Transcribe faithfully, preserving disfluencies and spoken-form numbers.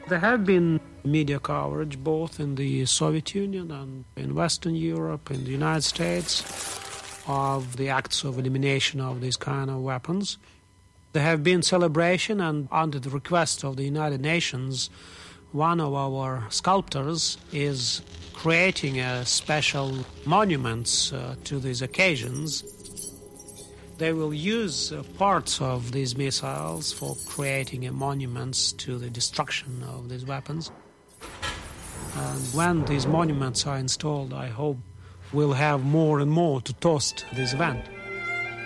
There have been media coverage both in the Soviet Union and in Western Europe, in the United States, of the acts of elimination of these kind of weapons. There have been celebration, and under the request of the United Nations, one of our sculptors is creating a special monuments uh, to these occasions. They will use uh, parts of these missiles for creating a monuments to the destruction of these weapons. And when these monuments are installed, I hope we'll have more and more to toast this event.